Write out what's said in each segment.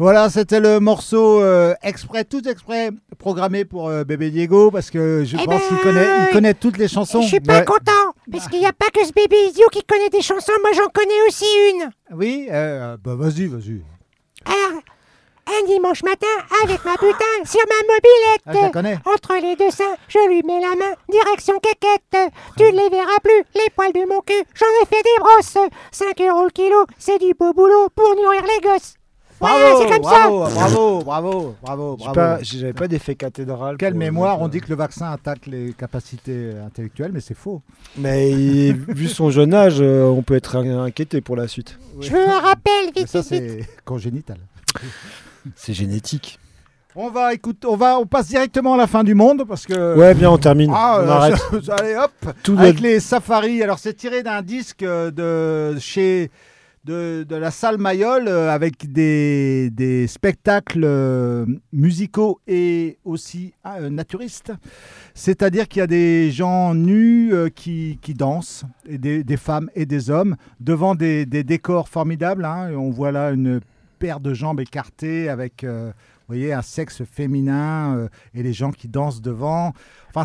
Voilà, c'était le morceau tout exprès programmé pour bébé Diego parce que je pense qu'il connaît toutes les chansons. Je suis pas content parce qu'il n'y a pas que ce bébé idiot qui connaît des chansons. Moi, j'en connais aussi une. Oui, vas-y. Alors, un dimanche matin, avec ma putain sur ma Ah, je la mobilette, connais. entre les deux seins, je lui mets la main, direction quéquette. Tu ne les verras plus, les poils de mon cul, j'en ai fait des brosses. 5 € le kilo, c'est du beau boulot pour nourrir les gosses. Voilà, c'est comme ça. Bravo. J'avais pas d'effet cathédrale. Quelle mémoire, on dit que le vaccin attaque les capacités intellectuelles, mais c'est faux. Mais vu son jeune âge, on peut être inquiété pour la suite. Je veux un rappel, Mais vite, ça, vite, vite. c'est congénital. C'est génétique. On passe directement à la fin du monde parce que. Ouais, bien, on termine. on arrête. Allez, hop. Tout Avec les safaris. Alors, c'est tiré d'un disque de la salle Mayol avec des spectacles musicaux et aussi naturistes. C'est-à-dire qu'il y a des gens nus qui dansent, et des femmes et des hommes, devant des décors formidables. Hein. Et on voit là une paire de jambes écartées avec vous voyez, un sexe féminin et les gens qui dansent devant. Enfin,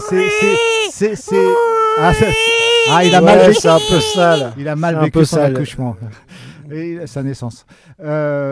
il a mal vécu. C'est un peu sale. Il a mal C'est un vécu peu son sale. accouchement et sa naissance.